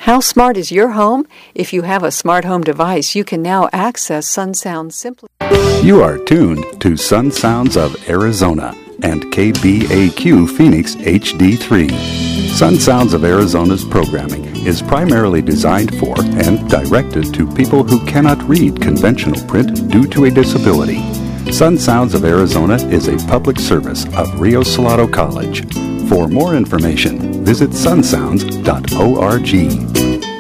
How smart is your home? If you have a smart home device, you can now access Sun Sound simply. You are tuned to Sun Sounds of Arizona and KBAQ Phoenix HD3. Sun Sounds of Arizona's programming is primarily designed for and directed to people who cannot read conventional print due to a disability. Sun Sounds of Arizona is a public service of Rio Salado College. For more information, visit sunsounds.org.